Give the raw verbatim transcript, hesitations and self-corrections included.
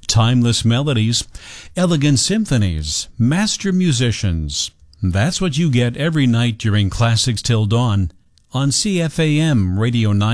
Timeless melodies, elegant symphonies, master musicians. That's what you get every night during Classics Till Dawn on C F A M Radio nine.